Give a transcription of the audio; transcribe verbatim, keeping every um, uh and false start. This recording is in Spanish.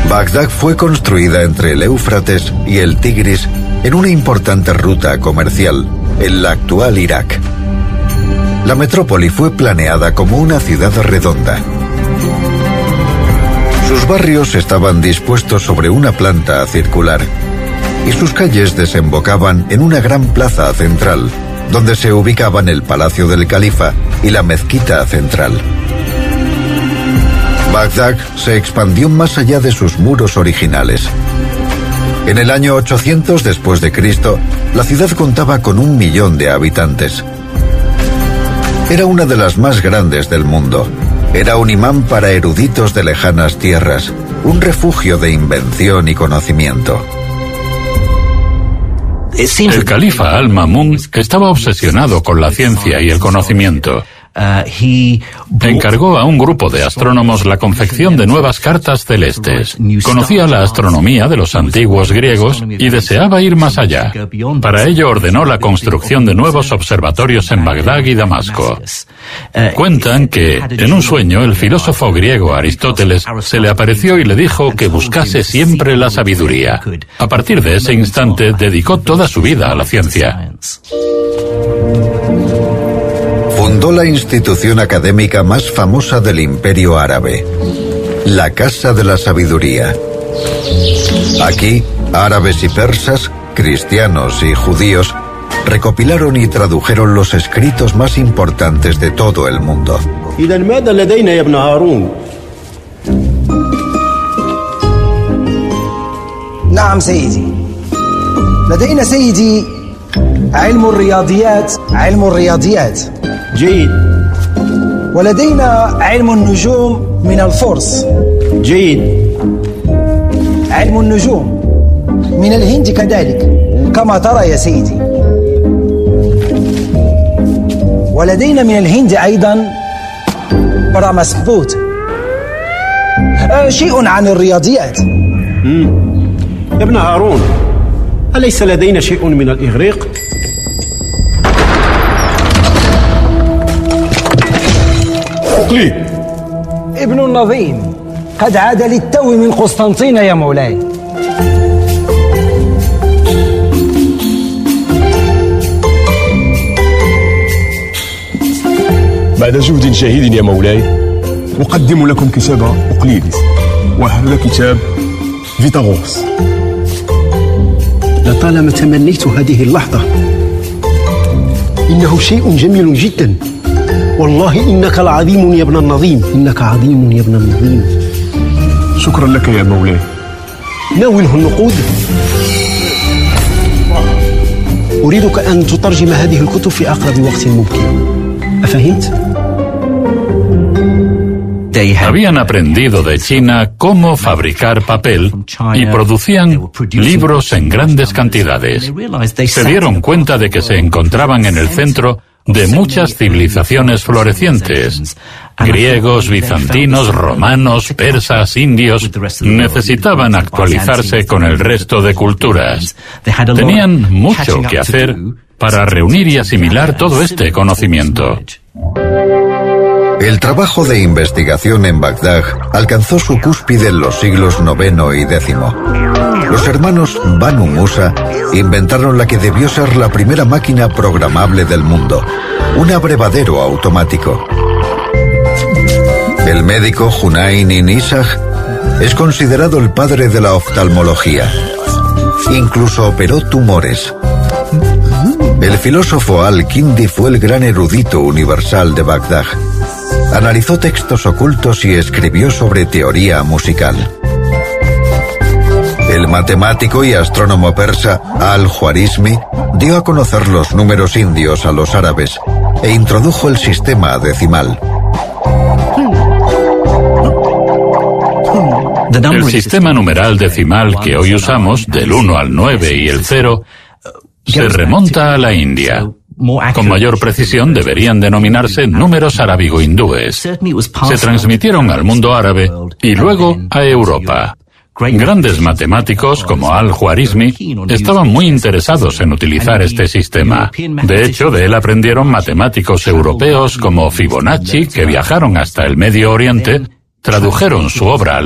Bagdad fue construida entre el Éufrates y el Tigris en una importante ruta comercial, en la actual Irak. La metrópoli fue planeada como una ciudad redonda. Sus barrios estaban dispuestos sobre una planta circular y sus calles desembocaban en una gran plaza central, donde se ubicaban el palacio del califa y la mezquita central. Bagdad se expandió más allá de sus muros originales. En el año ochocientos después de Cristo, la ciudad contaba con un millón de habitantes. Era una de las más grandes del mundo. Era un imán para eruditos de lejanas tierras, un refugio de invención y conocimiento. El califa Al-Ma'mún estaba obsesionado con la ciencia y el conocimiento. Encargó a un grupo de astrónomos la confección de nuevas cartas celestes. Conocía la astronomía de los antiguos griegos y deseaba ir más allá. Para ello ordenó la construcción de nuevos observatorios en Bagdad y Damasco. Cuentan que, en un sueño, el filósofo griego Aristóteles se le apareció y le dijo que buscase siempre la sabiduría. A partir de ese instante, dedicó toda su vida a la ciencia. Fundó la institución académica más famosa del Imperio Árabe, la Casa de la Sabiduría. Aquí, árabes y persas, cristianos y judíos, recopilaron y tradujeron los escritos más importantes de todo el mundo. نعم سيدي لدينا سيدي علم الرياضيات علم الرياضيات جيد ولدينا علم النجوم من الفرس جيد علم النجوم من الهند كذلك كما ترى يا سيدي ولدينا من الهند أيضا برامسبوت آه شيء عن الرياضيات. مم. يا ابن هارون أليس لدينا شيء من الإغريق؟ أقلي ابن النظيم قد عاد للتو من قسطنطينة يا مولاي. بعد جهد شهيد يا مولاي أقدم لكم كتاب أقليدس، وهذا كتاب فيثاغورس. لطالما تمنيت هذه اللحظة، إنه شيء جميل جدا، والله إنك لعظيم يا ابن النظيم، إنك عظيم يا ابن النظيم. شكرا لك يا مولاي. ناوله النقود. أريدك أن تترجم هذه الكتب في أقرب وقت ممكن. ¿Afahint? Habían aprendido de China cómo fabricar papel y producían libros en grandes cantidades. Se dieron cuenta de que se encontraban en el centro de muchas civilizaciones florecientes. Griegos, bizantinos, romanos, persas, indios, necesitaban actualizarse con el resto de culturas. Tenían mucho que hacer para reunir y asimilar todo este conocimiento. El trabajo de investigación en Bagdad alcanzó su cúspide en los siglos noveno y décimo. Los hermanos Banu Musa inventaron la que debió ser la primera máquina programable del mundo, un abrevadero automático. El médico Hunayn ibn Ishaq es considerado el padre de la oftalmología. Incluso operó tumores. El filósofo Al-Kindi fue el gran erudito universal de Bagdad. Analizó textos ocultos y escribió sobre teoría musical. El matemático y astrónomo persa Al-Khwarizmi dio a conocer los números indios a los árabes e introdujo el sistema decimal. El sistema numeral decimal que hoy usamos, del uno al nueve y el cero, se remonta a la India. Con mayor precisión deberían denominarse números arábigo-hindúes. Se transmitieron al mundo árabe y luego a Europa. Grandes matemáticos como Al-Khwarizmi estaban muy interesados en utilizar este sistema. De hecho, de él aprendieron matemáticos europeos como Fibonacci, que viajaron hasta el Medio Oriente, tradujeron su obra al